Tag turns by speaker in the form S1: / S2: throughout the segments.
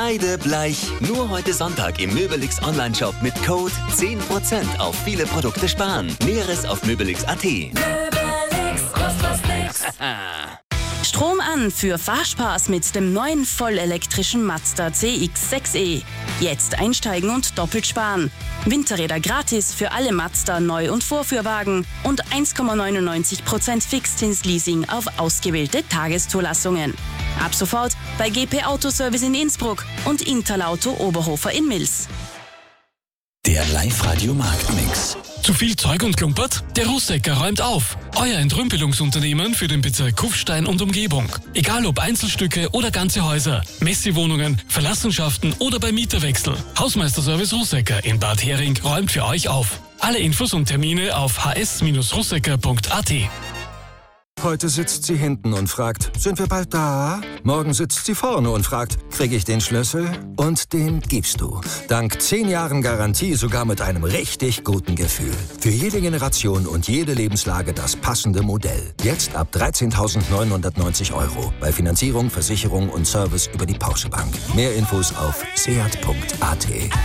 S1: Kreidebleich. Nur heute Sonntag im Möbelix Onlineshop mit Code 10% auf viele Produkte sparen. Näheres auf möbelix.at.
S2: Möbelix, was nix.
S3: Strom an für Fahrspaß mit dem neuen vollelektrischen Mazda CX-6e. Jetzt einsteigen und doppelt sparen. Winterräder gratis für alle Mazda Neu- und Vorführwagen und 1,99% Fixzinsleasing auf ausgewählte Tageszulassungen. Ab sofort bei GP Autoservice in Innsbruck und Interlauto Oberhofer in Mils.
S4: Der Live-Radio-Marktmix.
S5: Zu viel Zeug und Klumpert? Der Russecker räumt auf. Euer Entrümpelungsunternehmen für den Bezirk Kufstein und Umgebung. Egal ob Einzelstücke oder ganze Häuser, Messewohnungen, Verlassenschaften oder bei Mieterwechsel. Hausmeisterservice Russecker in Bad Hering räumt für euch auf. Alle Infos und Termine auf hs-russecker.at.
S6: Heute sitzt sie hinten und fragt, sind wir bald da? Morgen sitzt sie vorne und fragt, kriege ich den Schlüssel? Und den gibst du. Dank 10 Jahren Garantie sogar mit einem richtig guten Gefühl. Für jede Generation und jede Lebenslage das passende Modell. Jetzt ab 13.990 €. Bei Finanzierung, Versicherung und Service über die Porsche Bank. Mehr Infos auf seat.at.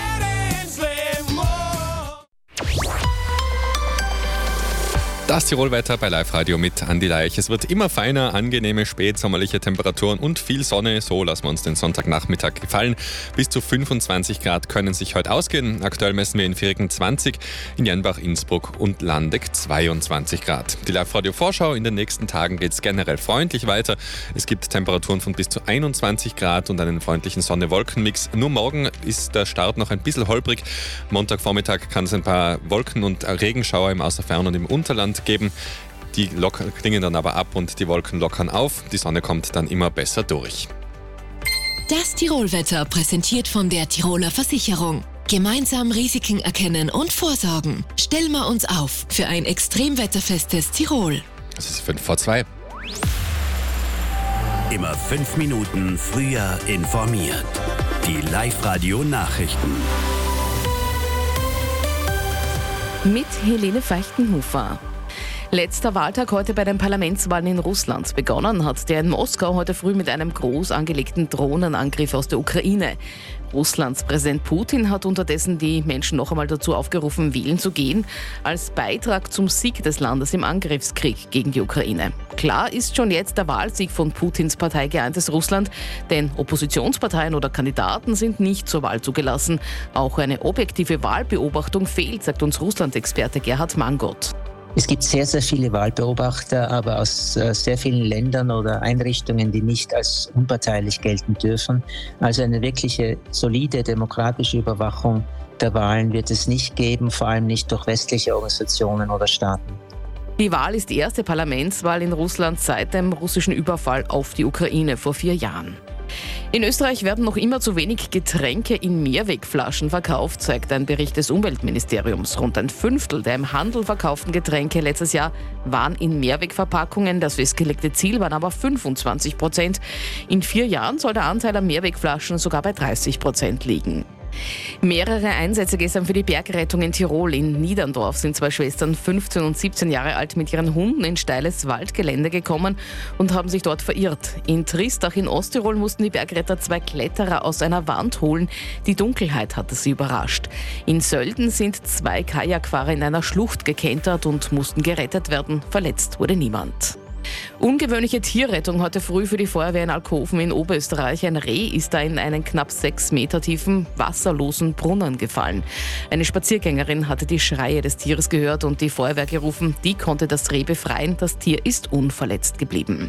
S7: Das Tirolwetter bei Live-Radio mit Andi Leich. Es wird immer feiner, angenehme spätsommerliche Temperaturen und viel Sonne. So lassen wir uns den Sonntagnachmittag gefallen. Bis zu 25 Grad können sich heute ausgehen. Aktuell messen wir in Vierken 20, in Jenbach, Innsbruck und Landeck 22 Grad. Die Live-Radio-Vorschau: In den nächsten Tagen geht es generell freundlich weiter. Es gibt Temperaturen von bis zu 21 Grad und einen freundlichen Sonne-Wolken-Mix. Nur morgen ist der Start noch ein bisschen holprig. Montagvormittag kann es ein paar Wolken- und Regenschauer im Außerfern und im Unterland geben. Die klingen dann aber ab und die Wolken lockern auf. Die Sonne kommt dann immer besser durch.
S8: Das Tirolwetter präsentiert von der Tiroler Versicherung. Gemeinsam Risiken erkennen und vorsorgen. Stellen wir uns auf für ein extremwetterfestes Tirol.
S7: Es ist 5 vor 2.
S4: Immer 5 Minuten früher informiert. Die Live-Radio-Nachrichten.
S9: Mit Helene Feichtenhofer. Letzter Wahltag heute bei den Parlamentswahlen in Russland. Begonnen hat der in Moskau heute früh mit einem groß angelegten Drohnenangriff aus der Ukraine. Russlands Präsident Putin hat unterdessen die Menschen noch einmal dazu aufgerufen, wählen zu gehen, als Beitrag zum Sieg des Landes im Angriffskrieg gegen die Ukraine. Klar ist schon jetzt der Wahlsieg von Putins Partei Geeintes Russland, denn Oppositionsparteien oder Kandidaten sind nicht zur Wahl zugelassen. Auch eine objektive Wahlbeobachtung fehlt, sagt uns Russland-Experte Gerhard Mangott.
S10: Es gibt sehr, sehr viele Wahlbeobachter, aber aus sehr vielen Ländern oder Einrichtungen, die nicht als unparteilich gelten dürfen. Also eine wirkliche solide demokratische Überwachung der Wahlen wird es nicht geben, vor allem nicht durch westliche Organisationen oder Staaten.
S9: Die Wahl ist die erste Parlamentswahl in Russland seit dem russischen Überfall auf die Ukraine vor 4 Jahren. In Österreich werden noch immer zu wenig Getränke in Mehrwegflaschen verkauft, zeigt ein Bericht des Umweltministeriums. Rund ein Fünftel der im Handel verkauften Getränke letztes Jahr waren in Mehrwegverpackungen. Das festgelegte Ziel waren aber 25%. In 4 Jahren soll der Anteil an Mehrwegflaschen sogar bei 30% liegen. Mehrere Einsätze gestern für die Bergrettung in Tirol. In Niederndorf sind 2 Schwestern, 15 und 17 Jahre alt, mit ihren Hunden in steiles Waldgelände gekommen und haben sich dort verirrt. In Tristach in Osttirol mussten die Bergretter 2 Kletterer aus einer Wand holen. Die Dunkelheit hatte sie überrascht. In Sölden sind 2 Kajakfahrer in einer Schlucht gekentert und mussten gerettet werden. Verletzt wurde niemand. Ungewöhnliche Tierrettung heute früh für die Feuerwehr in Alkoven in Oberösterreich. Ein Reh ist da in einen knapp 6 Meter tiefen, wasserlosen Brunnen gefallen. Eine Spaziergängerin hatte die Schreie des Tieres gehört und die Feuerwehr gerufen. Die konnte das Reh befreien. Das Tier ist unverletzt geblieben.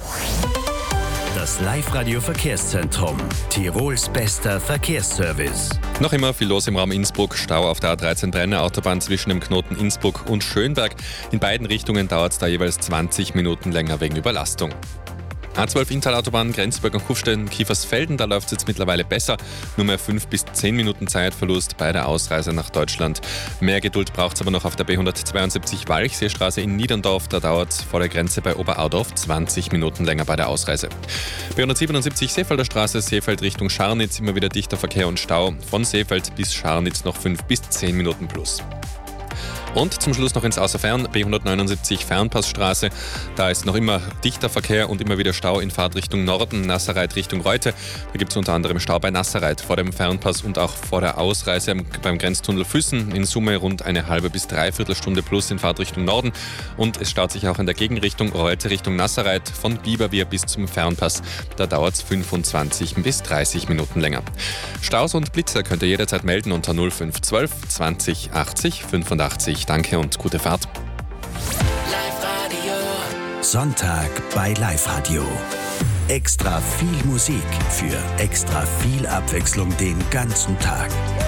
S4: Das Live-Radio-Verkehrszentrum. Tirols bester Verkehrsservice.
S7: Noch immer viel los im Raum Innsbruck. Stau auf der A13 Brenner-Autobahn zwischen dem Knoten Innsbruck und Schönberg. In beiden Richtungen dauert es da jeweils 20 Minuten länger wegen Überlastung. A12 Inntal-Autobahn, Grenzberg und Kufstein, Kiefersfelden, da läuft es jetzt mittlerweile besser. Nur mehr 5 bis 10 Minuten Zeitverlust bei der Ausreise nach Deutschland. Mehr Geduld braucht es aber noch auf der B172 Walchseestraße in Niederndorf. Da dauert es vor der Grenze bei Oberaudorf 20 Minuten länger bei der Ausreise. B177 Seefelder Straße, Seefeld Richtung Scharnitz, immer wieder dichter Verkehr und Stau. Von Seefeld bis Scharnitz noch 5 bis 10 Minuten plus. Und zum Schluss noch ins Außerfern, B179 Fernpassstraße. Da ist noch immer dichter Verkehr und immer wieder Stau in Fahrtrichtung Norden, Nassereit Richtung Reute. Da gibt es unter anderem Stau bei Nassereit vor dem Fernpass und auch vor der Ausreise beim Grenztunnel Füssen. In Summe rund eine halbe bis dreiviertel Stunde plus in Fahrtrichtung Norden. Und es staut sich auch in der Gegenrichtung Reute Richtung Nassereit von Biberwier bis zum Fernpass. Da dauert es 25 bis 30 Minuten länger. Staus und Blitzer könnt ihr jederzeit melden unter 0512 20 80 85. Danke und gute Fahrt.
S4: Sonntag bei Live Radio. Extra viel Musik für extra viel Abwechslung den ganzen Tag.